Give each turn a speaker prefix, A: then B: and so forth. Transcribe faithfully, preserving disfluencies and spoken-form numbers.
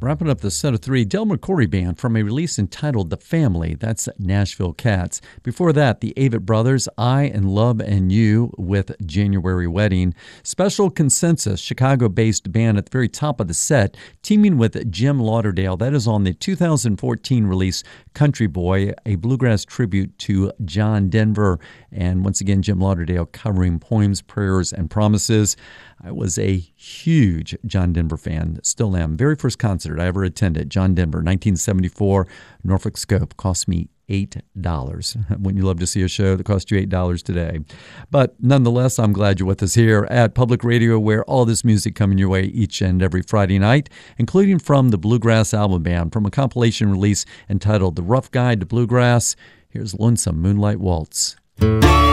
A: Wrapping up the set of three, Del McCoury Band from a release entitled The Family. That's Nashville Cats. Before that, the Avett Brothers, I and Love and You with January Wedding. Special Consensus, Chicago-based band at the very top of the set, teaming with Jim Lauderdale. That is on the two thousand fourteen release Country Boy, a bluegrass tribute to John Denver. And once again, Jim Lauderdale covering Poems, Prayers, and Promises. I was a huge John Denver fan, still am. Very first concert I ever attended, John Denver, nineteen seventy-four, Norfolk Scope, cost me eight dollars. Wouldn't you love to see a show that cost you eight dollars today? But nonetheless, I'm glad you're with us here at Public Radio, where all this music coming your way each and every Friday night, including from the Bluegrass Album Band, from a compilation release entitled The Rough Guide to Bluegrass. Here's Lonesome Moonlight Waltz.